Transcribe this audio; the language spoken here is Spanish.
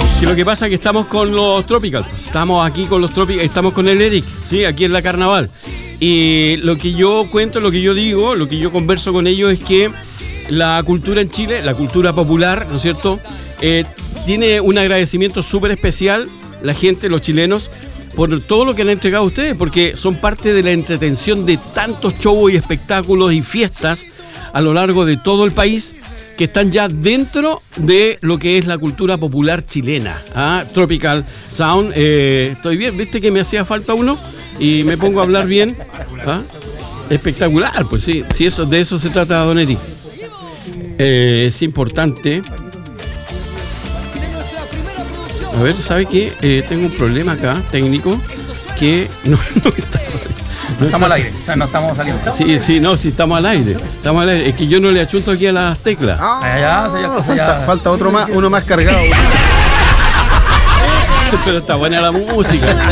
Que lo que pasa es que estamos con los Tropical. Estamos aquí con los Tropical, estamos con el Eric, ¿sí? Aquí en la Carnaval. Y lo que yo cuento, lo que yo digo, lo que yo converso con ellos es que la cultura en Chile, la cultura popular, ¿no es cierto? Tiene un agradecimiento súper especial, la gente, los chilenos, por todo lo que han entregado a ustedes, porque son parte de la entretención de tantos shows y espectáculos y fiestas a lo largo de todo el país, que están ya dentro de lo que es la cultura popular chilena. Tropical Sound, estoy bien, viste que me hacía falta uno y me pongo a hablar bien. Espectacular, pues sí, eso, de eso se trata, Don Eric. Es importante. A ver, ¿sabe qué? Tengo un problema acá, técnico, que no está saliendo. No estamos al aire, o sea, no estamos saliendo. Sí, sí, estamos al aire. Es que yo no le achunto aquí a las teclas. Falta otro más, uno más cargado. Pero está buena la música.